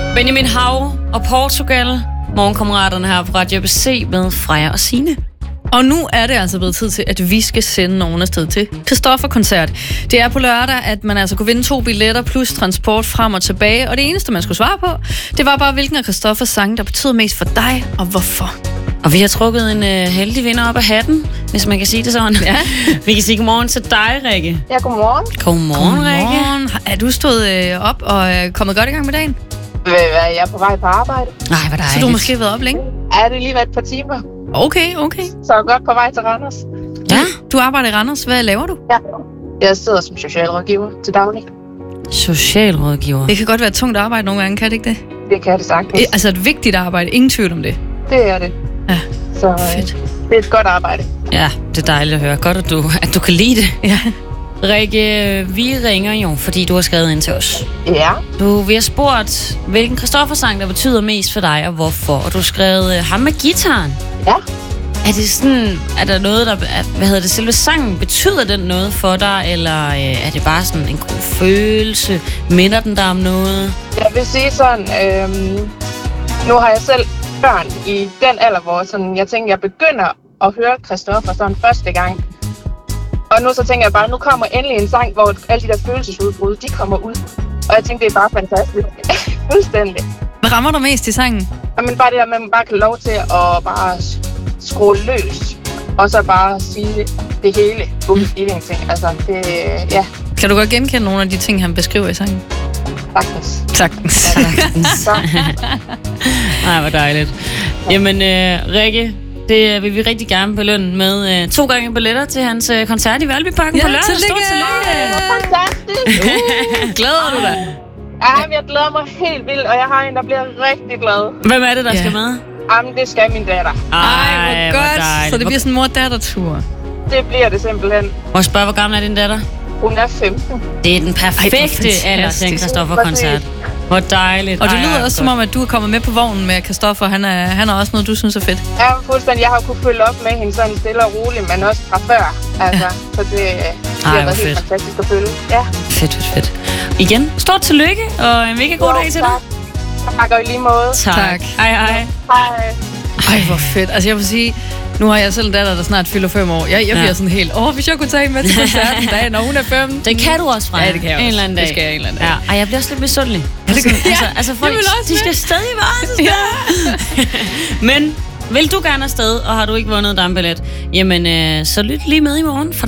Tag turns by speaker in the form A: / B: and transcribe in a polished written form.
A: Benjamin Hav og Portugal. Morgenkammeraterne her på Radio ABC med Freja og Signe.
B: Og nu er det altså blevet tid til, at vi skal sende nogen afsted til Christoffer-koncert. Det er på lørdag, at man altså kunne vinde 2 billetter plus transport frem og tilbage. Og det eneste, man skulle svare på, det var bare, hvilken af Christoffers sange, der betyder mest for dig, og hvorfor.
A: Og vi har trukket en heldig vinder op af hatten, hvis man kan sige det sådan. Ja. Vi kan sige godmorgen til dig, Rikke.
C: Ja, godmorgen.
A: Godmorgen, Rikke.
B: Er du stået op og kommet godt i gang med dagen?
C: Jeg er på vej på arbejde.
A: Nej, hvor dejligt.
B: Så du har måske været op længe?
C: Ja, det lige været et par timer.
B: Okay.
C: Så er godt på vej til Randers.
B: Ja, du arbejder i Randers. Hvad laver du?
C: Ja, jeg sidder som socialrådgiver til daglig.
A: Socialrådgiver.
B: Det kan godt være et tungt arbejde nogle gange, kan det ikke det?
C: Det kan det sagtens.
B: Altså et vigtigt arbejde, ingen tvivl om det.
C: Det er det.
B: Ja,
C: så
B: fedt.
C: Det er et godt arbejde.
A: Ja, det er dejligt at høre. Godt, at du kan lide det.
B: Ja.
A: Rikke, vi ringer jo, fordi du har skrevet ind til os.
C: Ja.
A: Vi har spurgt, hvilken Christoffer-sang, der betyder mest for dig, og hvorfor. Og du har skrevet ham med guitaren.
C: Ja.
A: Er det sådan, er der noget, der, selve sangen, betyder den noget for dig, eller er det bare sådan en god følelse? Minder den dig om noget?
C: Jeg vil sige sådan, nu har jeg selv børn i den alder, hvor sådan, jeg tænker, jeg begynder at høre Christoffer sådan første gang. Og nu så tænker jeg bare, nu kommer endelig en sang, hvor alle de der følelsesudbrud, de kommer ud. Og jeg tænker, det er bare fantastisk. Fuldstændig.
B: Hvad rammer du mest i sangen?
C: Jamen bare det der med, at man bare kan lov til at bare skrue løs. Og så bare sige det hele, uden ingenting. Altså, det, ja.
B: Kan du godt genkende nogle af de ting, han beskriver i sangen? Sagtens.
A: Nej, hvor dejligt. Jamen, Rikke, det vil vi rigtig gerne belønne med 2 gange billetter til hans koncert i Valbyparken på lørdag.
B: Tillykke!
C: Fantastisk!
B: Glæder du dig?
C: Ja, jeg glæder mig helt vildt, og jeg har en, der bliver rigtig glad.
A: Hvem er det, der skal med?
C: Jamen, det skal min datter.
B: Ej, hvor godt. Så det bliver sådan en mor-datter-tur.
C: Det bliver det simpelthen.
A: Må jeg spørge, hvor gammel er din datter?
C: Hun er 15.
A: Det er den perfekte alder til en Christoffer-koncert. Hvor dejligt.
B: Og det lyder også som om, at du er kommet med på vognen med Christoffer. Han er også noget, du synes er fedt.
C: Ja, fuldstændig. Jeg har kunnet følge op med hende sådan stille og roligt, men også fra før. Altså, så det har været helt fantastisk at følge. Ja.
A: Fedt. Igen, stort tillykke, og en mega god dag til dig.
C: Tak, og i lige måde.
A: Tak. Hej.
C: Hej.
B: Ej, hvor fedt. Altså, jeg vil sige, nu har jeg selv en datter, der snart fylder 5 år. Jeg bliver sådan helt, hvis jeg kunne tage med til koncerten dag, når hun er 5.
A: Det kan du også, Freja.
B: Ja, det kan jeg også.
A: En eller anden dag.
B: Det skal jeg en eller anden dag.
A: Ja. Ej, jeg bliver også lidt misundelig. Altså folk, de skal stadig være. Ja. Men vil du gerne afsted, og har du ikke vundet dig en billet, jamen, så lyt lige med i morgen, for